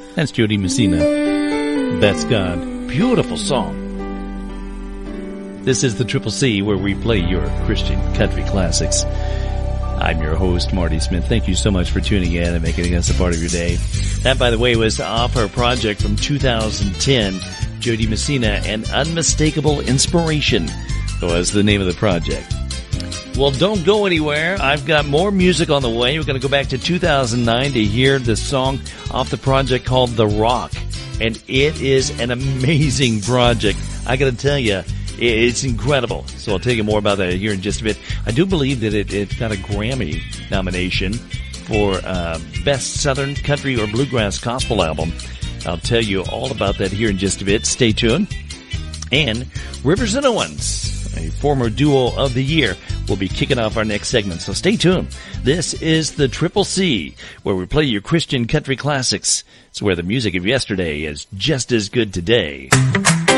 That's Jody Messina. That's God. Beautiful song. This is the Triple C, where we play your Christian country classics. I'm your host, Marty Smith. Thank you so much for tuning in and making us a part of your day. That, by the way, was off her project from 2010, Jody Messina, An Unmistakable Inspiration was the name of the project. Well, don't go anywhere. I've got more music on the way. We're going to go back to 2009 to hear the song off the project called The Rock. And it is an amazing project. I got to tell you, it's incredible. So I'll tell you more about that here in just a bit. I do believe that it got a Grammy nomination for Best Southern Country or Bluegrass Gospel Album. I'll tell you all about that here in just a bit. Stay tuned. And Rivers and Owens, a former Duo of the Year, will be kicking off our next segment. So stay tuned. This is the Triple C, where we play your Christian country classics. It's where the music of yesterday is just as good today.